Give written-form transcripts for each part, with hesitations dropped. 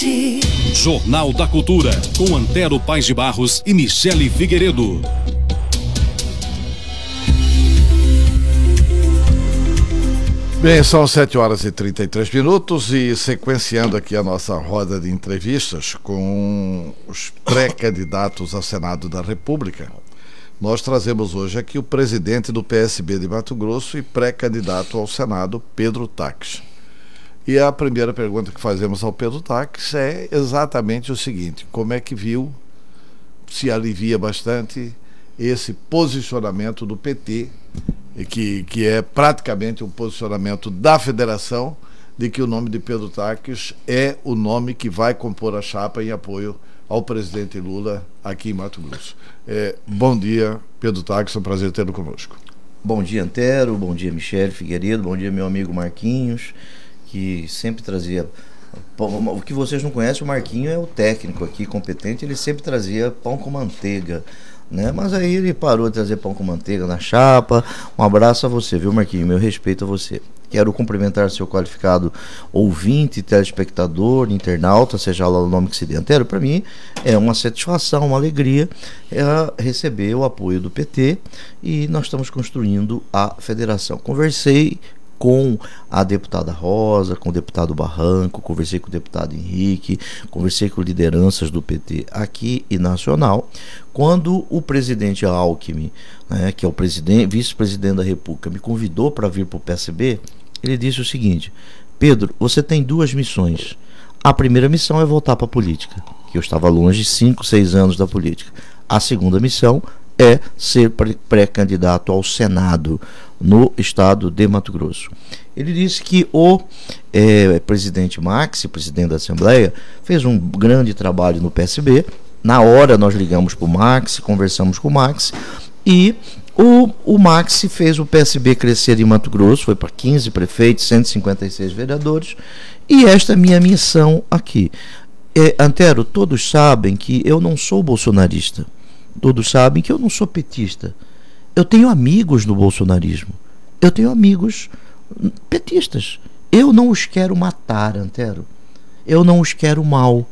RC7. Jornal da Cultura, com Antero Paes de Barros e Michele Figueiredo. Bem, são 7h33 e sequenciando aqui a nossa roda de entrevistas com os pré-candidatos ao Senado da República, nós trazemos hoje aqui o presidente do PSB de Mato Grosso e pré-candidato ao Senado, Pedro Taques. E a primeira pergunta que fazemos ao Pedro Taques é exatamente o seguinte: como é que viu, se alivia bastante esse posicionamento do PT, que é praticamente um posicionamento da federação, de que o nome de Pedro Taques é o nome que vai compor a chapa em apoio ao presidente Lula aqui em Mato Grosso. Bom dia, Pedro Taques, é um prazer tê-lo conosco. Bom dia, Antero, bom dia, Michele Figueiredo, bom dia, meu amigo Marquinhos, que sempre trazia... O que vocês não conhecem, o Marquinho é o técnico aqui, competente, ele sempre trazia pão com manteiga, né? Mas aí ele parou de trazer pão com manteiga na chapa. Um abraço a você, viu, Marquinho? Meu respeito a você. Quero cumprimentar seu qualificado ouvinte, telespectador, internauta, seja lá o nome que se dê. Antero, para mim é uma satisfação, uma alegria receber o apoio do PT e nós estamos construindo a federação. Conversei com a deputada Rosa, com o deputado Barranco, conversei com o deputado Henrique, conversei com lideranças do PT aqui e nacional. Quando o presidente Alckmin, que é o vice-presidente da República, me convidou para vir para o PSB, ele disse o seguinte: Pedro, você tem duas missões. A primeira missão é voltar para a política, que eu estava longe 5, 6 anos da política. A segunda missão é ser pré-candidato ao Senado no estado de Mato Grosso. Ele disse que o presidente Maxi, presidente da Assembleia, fez um grande trabalho no PSB. Na hora nós ligamos para o Maxi, conversamos com o Maxi e o Maxi fez o PSB crescer em Mato Grosso, foi para 15 prefeitos, 156 vereadores, e esta é a minha missão aqui. Antero, todos sabem que eu não sou bolsonarista. Todos sabem que eu não sou petista. Eu tenho amigos no bolsonarismo. Eu tenho amigos petistas. Eu não os quero matar, Antero. Eu não os quero mal.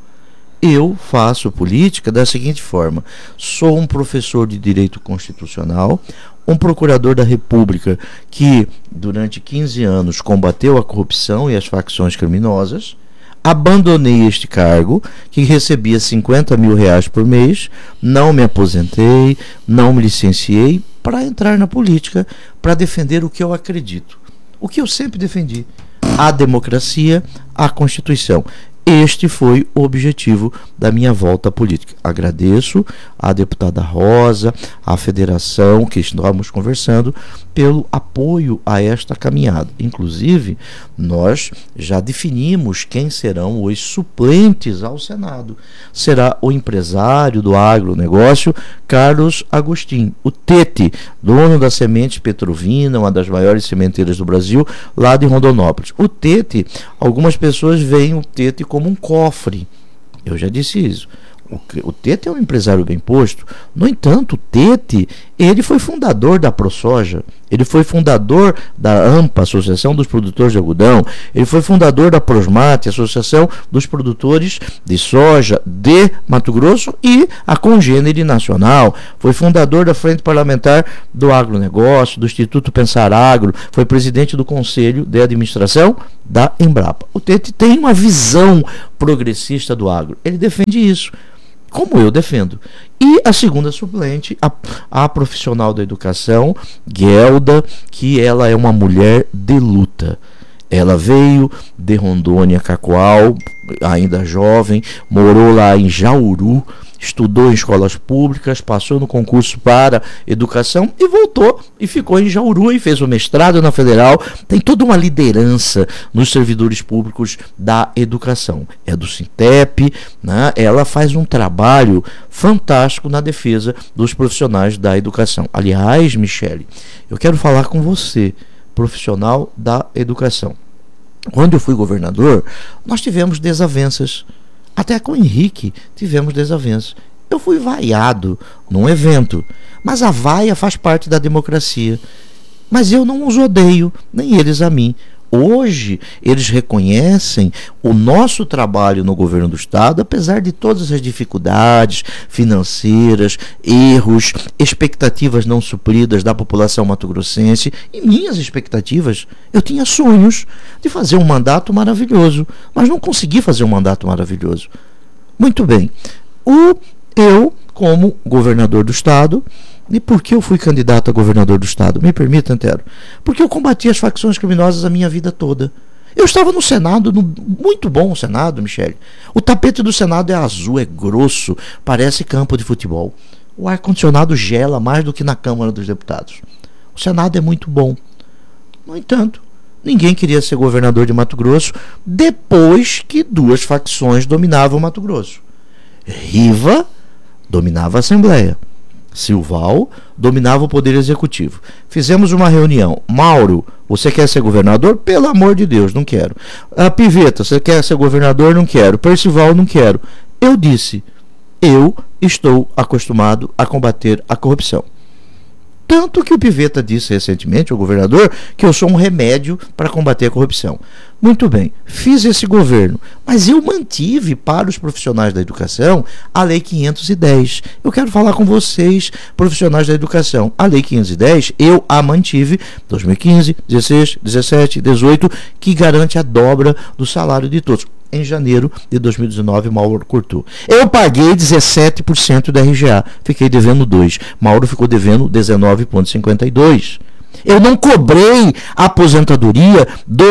Eu faço política da seguinte forma: sou um professor de direito constitucional, um procurador da República que durante 15 anos combateu a corrupção e as facções criminosas. Abandonei este cargo, que recebia R$50 mil por mês, não me aposentei, não me licenciei, para entrar na política, para defender o que eu acredito. O que eu sempre defendi: a democracia, a Constituição. Este foi o objetivo da minha volta à política. Agradeço à deputada Rosa, à federação que estamos conversando, pelo apoio a esta caminhada. Inclusive, nós já definimos quem serão os suplentes ao Senado. Será o empresário do agronegócio, Carlos Agostinho, o Tete, dono da Semente Petrovina, uma das maiores sementeiras do Brasil, lá de Rondonópolis. O Tete, algumas pessoas veem o Tete como um cofre. Eu já disse isso. O Tete é um empresário bem posto. No entanto, o Tete, ele foi fundador da ProSoja, ele foi fundador da AMPA, Associação dos Produtores de Algodão, ele foi fundador da Prosmate, Associação dos Produtores de Soja de Mato Grosso, e a Congênere Nacional, foi fundador da Frente Parlamentar do Agronegócio, do Instituto Pensar Agro, foi presidente do Conselho de Administração da Embrapa. O Tete tem uma visão progressista do agro, ele defende isso, como eu defendo. E a segunda suplente, a profissional da educação, Guelda, que ela é uma mulher de luta. Ela veio de Rondônia, Cacoal, ainda jovem, morou lá em Jauru, estudou em escolas públicas, passou no concurso para educação e voltou e ficou em Jauru e fez o mestrado na Federal. Tem toda uma liderança nos servidores públicos da educação. É do Sintep, né? Ela faz um trabalho fantástico na defesa dos profissionais da educação. Aliás, Michele, eu quero falar com você, profissional da educação. Quando eu fui governador, nós tivemos desavenças. Até com o Henrique tivemos desavenças. Eu fui vaiado num evento, mas a vaia faz parte da democracia. Mas eu não os odeio, nem eles a mim. Hoje, eles reconhecem o nosso trabalho no governo do Estado, apesar de todas as dificuldades financeiras, erros, expectativas não supridas da população mato-grossense e minhas expectativas. Eu tinha sonhos de fazer um mandato maravilhoso, mas não consegui fazer um mandato maravilhoso. Muito bem. Eu, como governador do Estado, e por que eu fui candidato a governador do Estado? Me permita, Antero. Porque eu combati as facções criminosas a minha vida toda. Eu estava no Senado, muito bom o Senado, Michele. O tapete do Senado é azul, é grosso, parece campo de futebol. O ar-condicionado gela mais do que na Câmara dos Deputados. O Senado é muito bom. No entanto, ninguém queria ser governador de Mato Grosso depois que duas facções dominavam Mato Grosso. Riva dominava a Assembleia. Silval dominava o Poder Executivo. Fizemos uma reunião. Mauro, você quer ser governador? Pelo amor de Deus, não quero. Piveta, você quer ser governador? Não quero. Percival, não quero. Eu disse, eu estou acostumado a combater a corrupção. Tanto que o Piveta disse recentemente, o governador, que eu sou um remédio para combater a corrupção. Muito bem, fiz esse governo, mas eu mantive para os profissionais da educação a Lei 510. Eu quero falar com vocês, profissionais da educação. A Lei 510, eu a mantive 2015, 16, 17, 18, que garante a dobra do salário de todos. Em janeiro de 2019, Mauro cortou. Eu paguei 17% da RGA, fiquei devendo 2%. Mauro ficou devendo 19,52%. Eu não cobrei a aposentadoria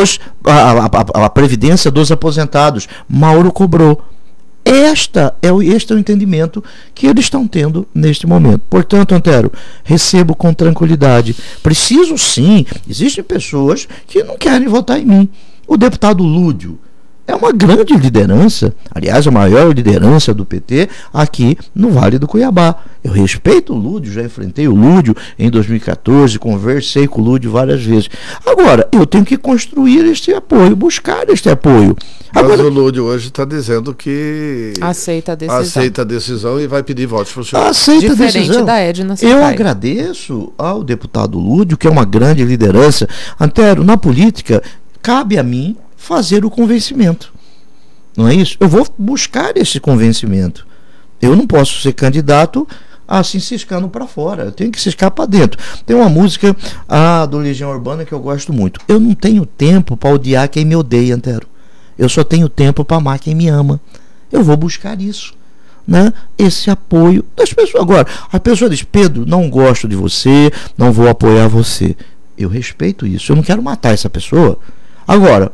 a previdência dos aposentados. Mauro cobrou. Este é o entendimento que eles estão tendo neste momento. Portanto, Antero, recebo com tranquilidade. Preciso sim, existem pessoas que não querem votar em mim. O deputado Lúdio é uma grande liderança, aliás, a maior liderança do PT aqui no Vale do Cuiabá. Eu respeito o Lúdio, já enfrentei o Lúdio em 2014, conversei com o Lúdio várias vezes. Agora, eu tenho que construir este apoio, buscar este apoio. Agora, mas o Lúdio hoje está dizendo que aceita a decisão e vai pedir votos para o senhor. Aceita a decisão. Diferente da Edna Sampaio. Eu agradeço ao deputado Lúdio, que é uma grande liderança. Antero, na política, cabe a mim fazer o convencimento, não é isso? Eu vou buscar esse convencimento. Eu não posso ser candidato assim ciscando para fora, eu tenho que ciscar para dentro. Tem uma música do Legião Urbana que eu gosto muito. Eu não tenho tempo para odiar quem me odeia, Antero. Eu só tenho tempo para amar quem me ama. Eu vou buscar isso, né? Esse apoio das pessoas. Agora, a pessoa diz, Pedro, não gosto de você, não vou apoiar você. Eu respeito isso, eu não quero matar essa pessoa. Agora,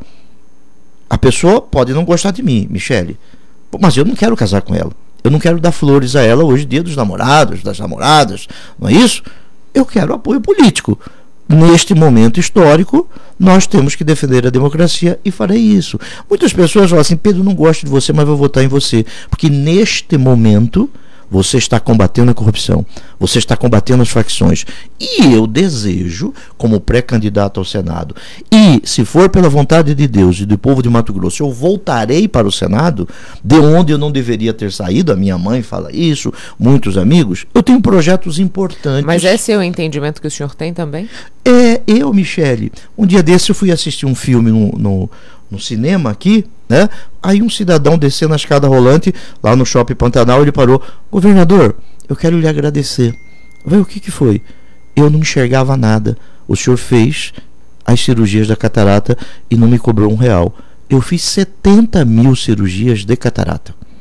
a pessoa pode não gostar de mim, Michele, mas eu não quero casar com ela. Eu não quero dar flores a ela hoje, dia dos namorados, das namoradas, não é isso? Eu quero apoio político. Neste momento histórico, nós temos que defender a democracia e farei isso. Muitas pessoas falam assim, Pedro, não gosto de você, mas vou votar em você. Porque neste momento, você está combatendo a corrupção, você está combatendo as facções. E eu desejo, como pré-candidato ao Senado, e se for pela vontade de Deus e do povo de Mato Grosso, eu voltarei para o Senado, de onde eu não deveria ter saído, a minha mãe fala isso, muitos amigos, eu tenho projetos importantes. Mas esse é o entendimento que o senhor tem também? Michele, um dia desse eu fui assistir um filme no cinema aqui, né? Aí um cidadão descendo a escada rolante lá no Shopping Pantanal, ele parou, governador, eu quero lhe agradecer. O que foi? Eu não enxergava nada, o senhor fez as cirurgias da catarata e não me cobrou R$1. Eu fiz 70 mil cirurgias de catarata.